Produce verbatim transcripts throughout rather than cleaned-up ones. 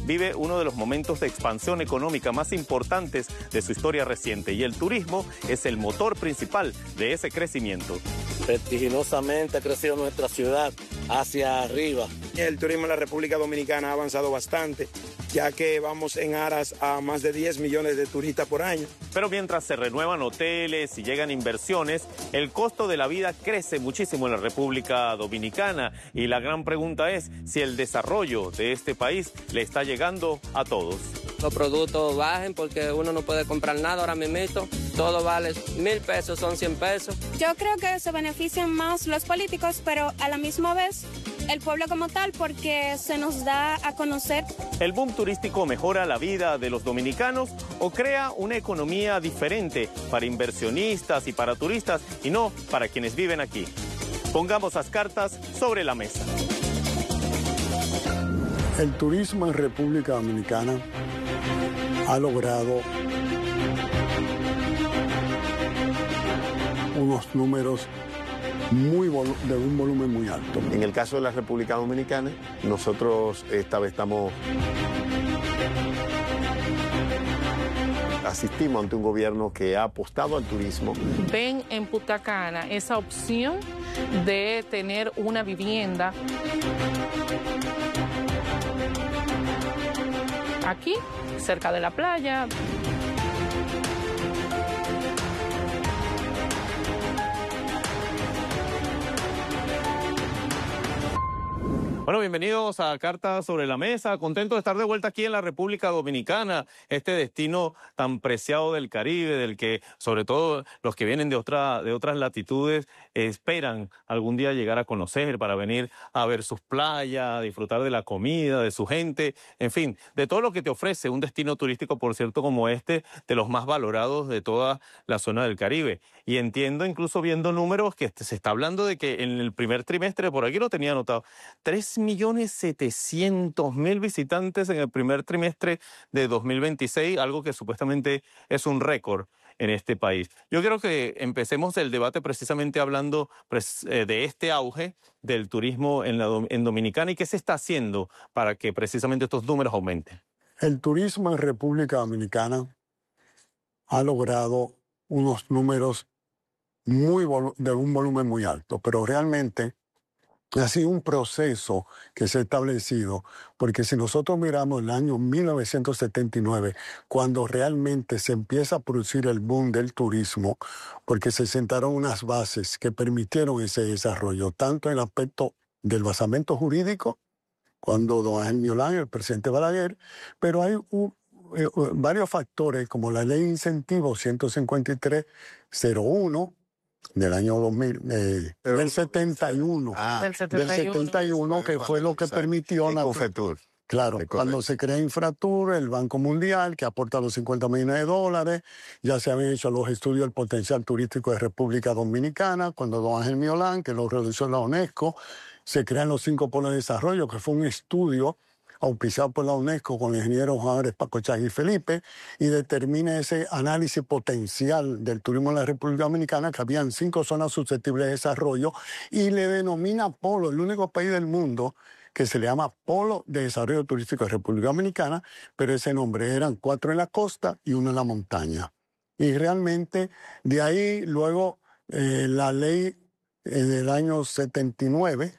vive uno de los momentos de expansión económica más importantes de su historia reciente y el turismo es el motor principal de ese crecimiento. Vertiginosamente ha crecido nuestra ciudad hacia arriba. El turismo en la República Dominicana ha avanzado bastante, ya que vamos en aras a más de diez millones de turistas por año. Pero mientras se renuevan hoteles y llegan inversiones, el costo de la vida crece muchísimo en la República Dominicana y la gran pregunta es si el desarrollo de este país le está llegando a todos. Los productos bajen porque uno no puede comprar nada ahora mismo, todo vale mil pesos, son cien pesos. Yo creo que se benefician más los políticos, pero a la misma vez el pueblo como tal, porque se nos da a conocer. ¿El boom turístico mejora la vida de los dominicanos o crea una economía diferente para inversionistas y para turistas y no para quienes viven aquí? Pongamos las cartas sobre la mesa. El turismo en República Dominicana ha logrado unos números muy de un volumen muy alto. En el caso de la República Dominicana, nosotros esta vez estamos asistimos ante un gobierno que ha apostado al turismo. Ven en Punta Cana esa opción de tener una vivienda aquí, cerca de la playa. Bueno, bienvenidos a Cartas sobre la Mesa. Contento de estar de vuelta aquí en la República Dominicana, este destino tan preciado del Caribe, del que sobre todo los que vienen de, otra, de otras latitudes esperan algún día llegar a conocer para venir a ver sus playas, a disfrutar de la comida, de su gente, en fin, de todo lo que te ofrece un destino turístico, por cierto, como este, de los más valorados de toda la zona del Caribe. Y entiendo, incluso viendo números, que se está hablando de que en el primer trimestre, por aquí lo tenía anotado, tres millones setecientos mil visitantes en el primer trimestre de dos mil veintiséis, algo que supuestamente es un récord en este país. Yo quiero que empecemos el debate precisamente hablando de este auge del turismo en, la, en Dominicana y qué se está haciendo para que precisamente estos números aumenten. El turismo en República Dominicana ha logrado unos números muy de un volumen muy alto, pero realmente ha sido un proceso que se ha establecido, porque si nosotros miramos el año mil novecientos setenta y nueve, cuando realmente se empieza a producir el boom del turismo, porque se sentaron unas bases que permitieron ese desarrollo, tanto en el aspecto del basamento jurídico, cuando don Ángel Miolán, el presidente Balaguer, pero hay un, eh, varios factores, como la ley de incentivos ciento cincuenta y tres cero uno, del año dos mil, eh, del setenta y uno, ah, del setenta y uno, del setenta y uno que fue lo que permitió la Confetur. Claro, cuando se crea Infratur, el Banco Mundial, que aporta los cincuenta millones de dólares, ya se habían hecho los estudios del potencial turístico de República Dominicana, cuando don Ángel Miolán, que lo redució la UNESCO, se crean los cinco polos de desarrollo, que fue un estudio auspiciado por la UNESCO con el ingeniero Juan Álvarez Pacochá y Felipe, y determina ese análisis potencial del turismo en la República Dominicana, que habían cinco zonas susceptibles de desarrollo, y le denomina polo, el único país del mundo que se le llama Polo de Desarrollo Turístico de República Dominicana, pero ese nombre eran cuatro en la costa y uno en la montaña. Y realmente de ahí luego eh, la ley eh, del año setenta y nueve,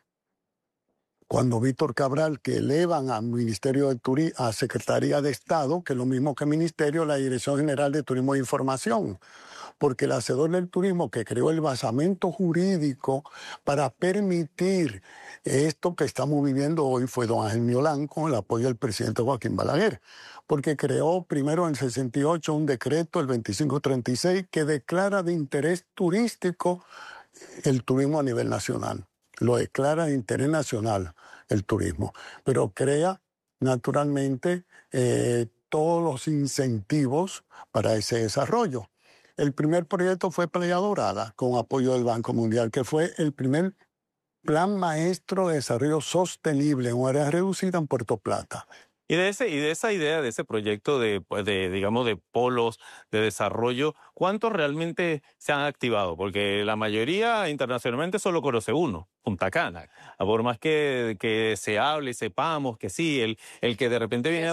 cuando Víctor Cabral, que elevan al Ministerio de Turismo, a Secretaría de Estado, que es lo mismo que Ministerio, la Dirección General de Turismo e Información, porque el hacedor del turismo que creó el basamento jurídico para permitir esto que estamos viviendo hoy fue don Ángel Miolán, con el apoyo del presidente Joaquín Balaguer, porque creó primero en el sesenta y ocho un decreto, el veinticinco treinta y seis, que declara de interés turístico el turismo a nivel nacional. Lo declara de interés nacional el turismo, pero crea naturalmente eh, todos los incentivos para ese desarrollo. El primer proyecto fue Playa Dorada, con apoyo del Banco Mundial, que fue el primer plan maestro de desarrollo sostenible en un área reducida en Puerto Plata. Y de, ese, y de esa idea, de ese proyecto de, de, digamos, de polos de desarrollo, ¿cuántos realmente se han activado? Porque la mayoría internacionalmente solo conoce uno, Punta Cana. Por más que, que se hable y sepamos que sí, el, el que de repente viene